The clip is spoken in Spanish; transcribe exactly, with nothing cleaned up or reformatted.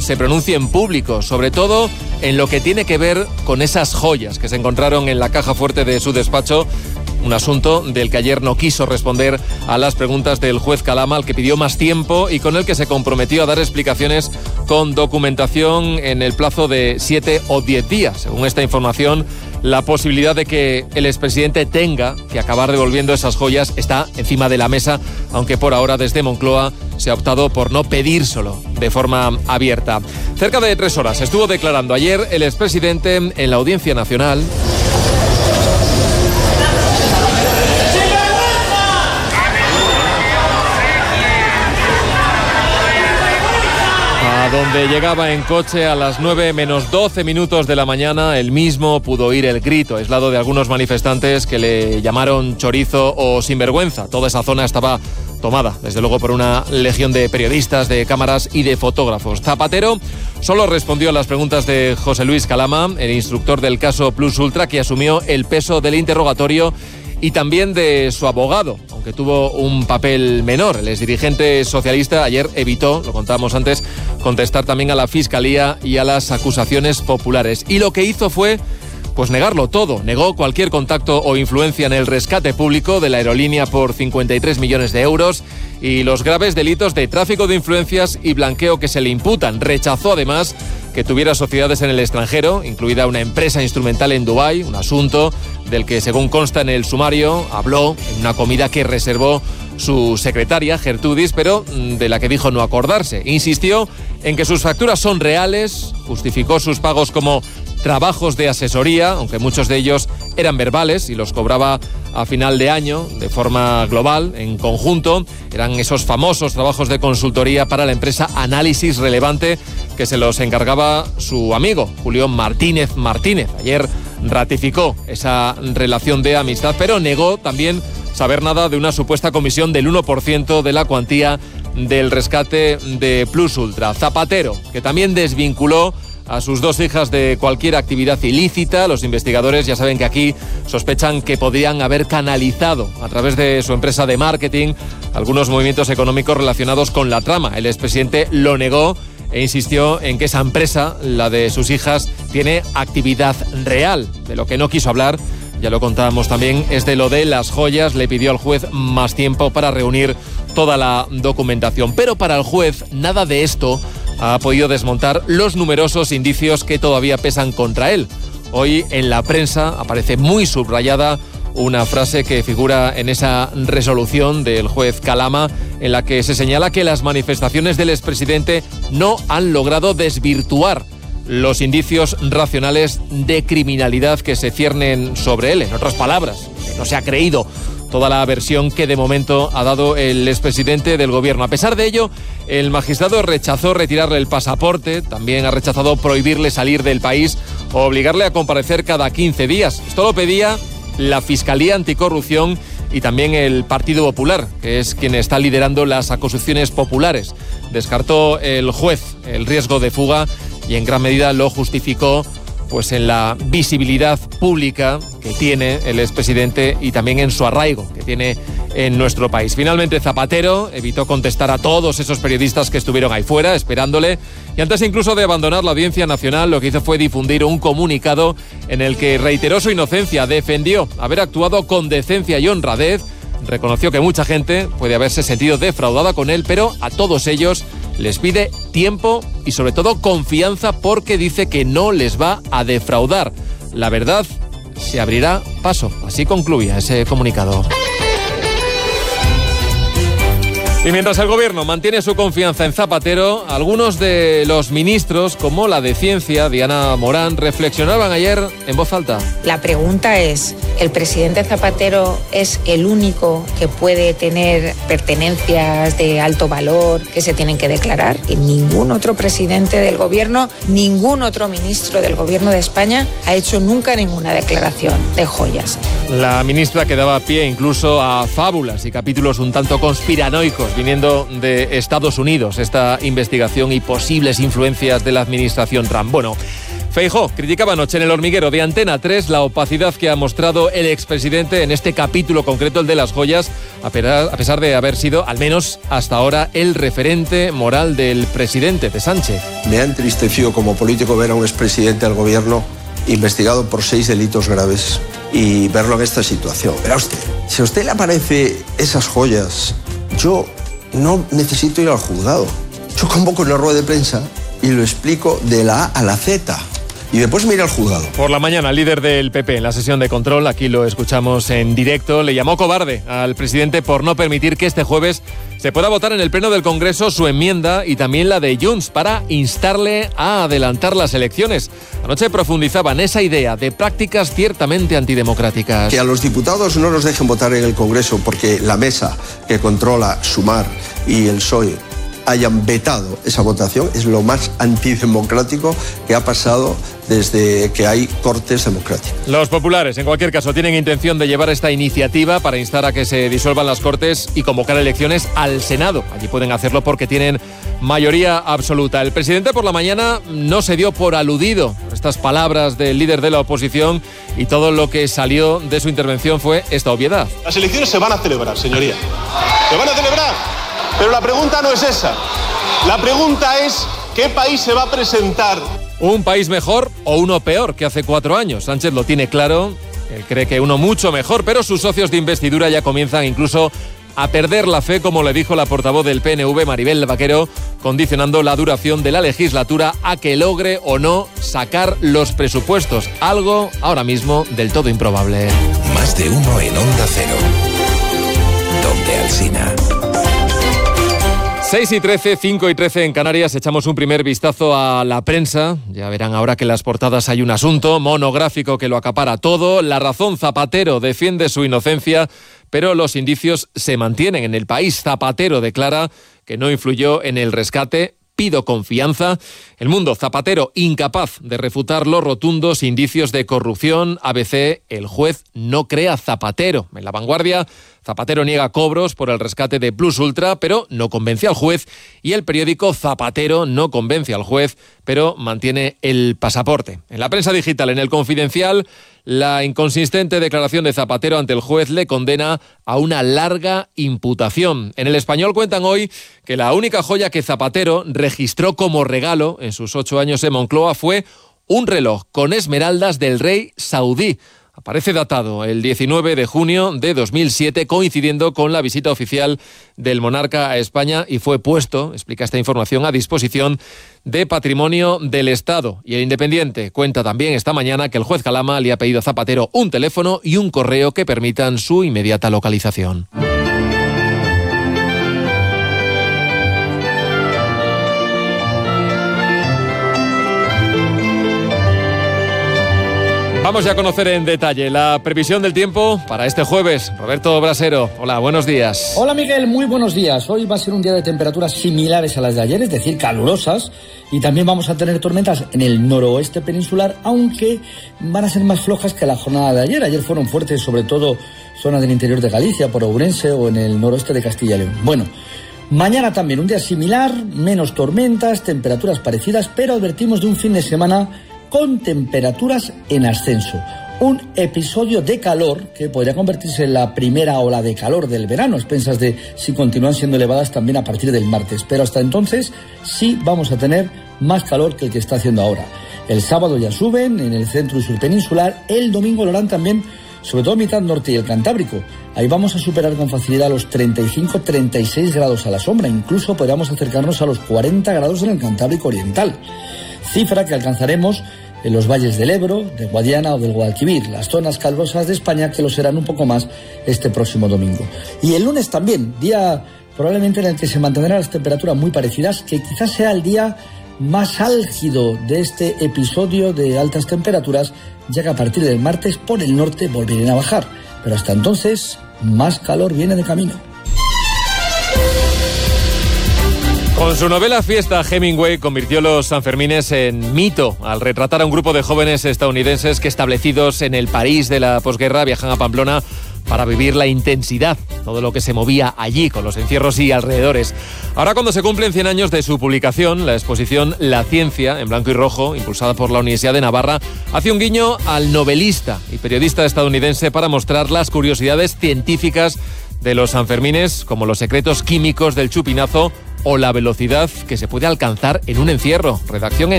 se pronuncie en público, sobre todo en lo que tiene que ver con esas joyas que se encontraron en la caja fuerte de su despacho. Un asunto del que ayer no quiso responder a las preguntas del juez Calama, al que pidió más tiempo y con el que se comprometió a dar explicaciones con documentación en el plazo de siete o diez días. Según esta información, la posibilidad de que el expresidente tenga que acabar devolviendo esas joyas está encima de la mesa, aunque por ahora desde Moncloa se ha optado por no pedírselo de forma abierta. Cerca de tres horas estuvo declarando ayer el expresidente en la Audiencia Nacional. Donde llegaba en coche a las nueve menos doce minutos de la mañana, él mismo pudo oír el grito aislado de algunos manifestantes que le llamaron chorizo o sinvergüenza. Toda esa zona estaba tomada, desde luego, por una legión de periodistas, de cámaras y de fotógrafos. Zapatero solo respondió a las preguntas de José Luis Calama, el instructor del caso Plus Ultra, que asumió el peso del interrogatorio y también de su abogado, aunque tuvo un papel menor. El exdirigente socialista ayer evitó, lo contábamos antes, contestar también a la Fiscalía y a las acusaciones populares. Y lo que hizo fue, pues negarlo todo. Negó cualquier contacto o influencia en el rescate público de la aerolínea por cincuenta y tres millones de euros y los graves delitos de tráfico de influencias y blanqueo que se le imputan. Rechazó además que tuviera sociedades en el extranjero, incluida una empresa instrumental en Dubái, un asunto del que, según consta en el sumario, habló en una comida que reservó su secretaria, Gertrudis, pero de la que dijo no acordarse. Insistió en que sus facturas son reales, justificó sus pagos como trabajos de asesoría, aunque muchos de ellos eran verbales y los cobraba a final de año de forma global, en conjunto. Eran esos famosos trabajos de consultoría para la empresa Análisis Relevante, que se los encargaba su amigo, Julio Martínez Martínez. Ayer ratificó esa relación de amistad, pero negó también saber nada de una supuesta comisión del uno por ciento de la cuantía del rescate de Plus Ultra. Zapatero, que también desvinculó a sus dos hijas de cualquier actividad ilícita. Los investigadores ya saben que aquí sospechan que podrían haber canalizado a través de su empresa de marketing algunos movimientos económicos relacionados con la trama. El expresidente lo negó e insistió en que esa empresa, la de sus hijas, tiene actividad real. De lo que no quiso hablar, ya lo contábamos también, es de lo de las joyas. Le pidió al juez más tiempo para reunir toda la documentación. Pero para el juez nada de esto ha podido desmontar los numerosos indicios que todavía pesan contra él. Hoy en la prensa aparece muy subrayada una frase que figura en esa resolución del juez Calama, en la que se señala que las manifestaciones del expresidente no han logrado desvirtuar los indicios racionales de criminalidad que se ciernen sobre él. En otras palabras, no se ha creído toda la versión que de momento ha dado el expresidente del gobierno. A pesar de ello, el magistrado rechazó retirarle el pasaporte, también ha rechazado prohibirle salir del país o obligarle a comparecer cada quince días. Esto lo pedía la Fiscalía Anticorrupción y también el Partido Popular, que es quien está liderando las acusaciones populares. Descartó el juez el riesgo de fuga y en gran medida lo justificó pues en la visibilidad pública que tiene el expresidente y también en su arraigo que tiene en nuestro país. Finalmente, Zapatero evitó contestar a todos esos periodistas que estuvieron ahí fuera esperándole, y antes incluso de abandonar la Audiencia Nacional, lo que hizo fue difundir un comunicado en el que reiteró su inocencia, defendió haber actuado con decencia y honradez, reconoció que mucha gente puede haberse sentido defraudada con él, pero a todos ellos les pide tiempo y sobre todo confianza, porque dice que no les va a defraudar. La verdad se abrirá paso. Así concluía ese comunicado. Y mientras el gobierno mantiene su confianza en Zapatero, algunos de los ministros, como la de Ciencia, Diana Morán, reflexionaban ayer en voz alta. La pregunta es, ¿el presidente Zapatero es el único que puede tener pertenencias de alto valor que se tienen que declarar? Y ningún otro presidente del gobierno, ningún otro ministro del gobierno de España ha hecho nunca ninguna declaración de joyas. La ministra que daba pie incluso a fábulas y capítulos un tanto conspiranoicos viniendo de Estados Unidos, esta investigación y posibles influencias de la administración Trump. Bueno, Feijóo criticaba anoche en El Hormiguero de Antena tres la opacidad que ha mostrado el expresidente en este capítulo concreto, el de las joyas, a pesar de haber sido, al menos hasta ahora, el referente moral del presidente, de Sánchez. Me ha entristecido como político ver a un expresidente del gobierno investigado por seis delitos graves y verlo en esta situación. Verá usted, si a usted le aparece esas joyas, yo no necesito ir al juzgado. Yo convoco una rueda de prensa y lo explico de la A a la Z. Y después me iré al juzgado. Por la mañana, el líder del P P en la sesión de control, aquí lo escuchamos en directo, le llamó cobarde al presidente por no permitir que este jueves se pueda votar en el Pleno del Congreso su enmienda y también la de Junts para instarle a adelantar las elecciones. Anoche profundizaba en esa idea de prácticas ciertamente antidemocráticas. Que a los diputados no los dejen votar en el Congreso porque la mesa que controla Sumar y el P S O E hayan vetado esa votación es lo más antidemocrático que ha pasado desde que hay cortes democráticos. Los populares, en cualquier caso, tienen intención de llevar esta iniciativa para instar a que se disuelvan las Cortes y convocar elecciones al Senado. Allí pueden hacerlo porque tienen mayoría absoluta. El presidente por la mañana no se dio por aludido por estas palabras del líder de la oposición y todo lo que salió de su intervención fue esta obviedad. Las elecciones se van a celebrar, señoría. Se van a celebrar. Pero la pregunta no es esa. La pregunta es ¿qué país se va a presentar? ¿Un país mejor o uno peor que hace cuatro años? Sánchez lo tiene claro, él cree que uno mucho mejor, pero sus socios de investidura ya comienzan incluso a perder la fe, como le dijo la portavoz del P N V, Maribel Vaquero, condicionando la duración de la legislatura a que logre o no sacar los presupuestos, algo ahora mismo del todo improbable. Más de uno en Onda Cero. Donde Alsina. seis y trece, cinco y trece en Canarias, echamos un primer vistazo a la prensa. Ya verán ahora que en las portadas hay un asunto monográfico que lo acapara todo. La Razón, Zapatero defiende su inocencia, pero los indicios se mantienen. En El País, Zapatero declara que no influyó en el rescate. Pido confianza. El Mundo, Zapatero incapaz de refutar los rotundos indicios de corrupción. A B C, el juez no cree a Zapatero. En La Vanguardia, Zapatero niega cobros por el rescate de Plus Ultra, pero no convence al juez. Y el periódico, Zapatero no convence al juez, pero mantiene el pasaporte. En la prensa digital, en El Confidencial, la inconsistente declaración de Zapatero ante el juez le condena a una larga imputación. En El Español cuentan hoy que la única joya que Zapatero registró como regalo en sus ocho años en Moncloa fue un reloj con esmeraldas del rey saudí. Aparece datado el diecinueve de junio de dos mil siete, coincidiendo con la visita oficial del monarca a España, y fue puesto, explica esta información, a disposición de Patrimonio del Estado. Y El Independiente cuenta también esta mañana que el juez Calama le ha pedido a Zapatero un teléfono y un correo que permitan su inmediata localización. Vamos ya a conocer en detalle la previsión del tiempo para este jueves. Roberto Brasero, hola, buenos días. Hola Miguel, muy buenos días. Hoy va a ser un día de temperaturas similares a las de ayer, es decir, calurosas, y también vamos a tener tormentas en el noroeste peninsular, aunque van a ser más flojas que la jornada de ayer. Ayer fueron fuertes, sobre todo zonas del interior de Galicia, por Ourense o en el noroeste de Castilla y León. Bueno, mañana también un día similar, menos tormentas, temperaturas parecidas, pero advertimos de un fin de semana con temperaturas en ascenso. Un episodio de calor que podría convertirse en la primera ola de calor del verano, a expensas de si continúan siendo elevadas también a partir del martes. Pero hasta entonces sí vamos a tener más calor que el que está haciendo ahora. El sábado ya suben en el centro y sur peninsular. El domingo lo harán también, sobre todo mitad norte y el Cantábrico. Ahí vamos a superar con facilidad los treinta y cinco, treinta y seis grados a la sombra. Incluso podríamos acercarnos a los cuarenta grados en el Cantábrico oriental. Cifra que alcanzaremos en los valles del Ebro, de Guadiana o del Guadalquivir, las zonas calurosas de España, que lo serán un poco más este próximo domingo. Y el lunes también, día probablemente en el que se mantendrán las temperaturas muy parecidas, que quizás sea el día más álgido de este episodio de altas temperaturas, ya que a partir del martes por el norte volverán a bajar. Pero hasta entonces, más calor viene de camino. Con su novela Fiesta, Hemingway convirtió los Sanfermines en mito al retratar a un grupo de jóvenes estadounidenses que, establecidos en el París de la posguerra, viajan a Pamplona para vivir la intensidad, todo lo que se movía allí con los encierros y alrededores. Ahora, cuando se cumplen cien años de su publicación, la exposición La Ciencia, en blanco y rojo, impulsada por la Universidad de Navarra, hace un guiño al novelista y periodista estadounidense para mostrar las curiosidades científicas de los Sanfermines, como los secretos químicos del chupinazo o la velocidad que se puede alcanzar en un encierro. Redacción en